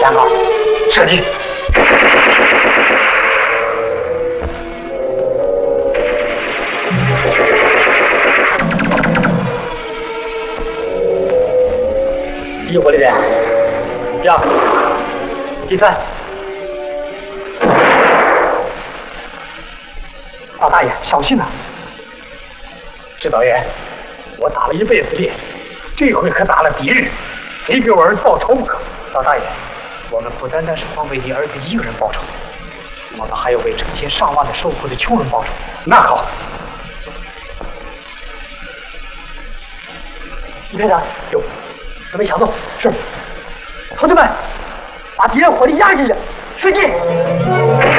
站好，射击！第一火力点，第二，第三。老大爷，小心呐！指导员，我打了一辈子猎，这回可打了敌人，非给我儿子报仇不可。老大爷，我们不单单是光为你儿子一个人报仇，我们还要为成千上万的受苦的穷人报仇。那好，李排长，有，准备行动。是，同志们，把敌人火力压制着，射击！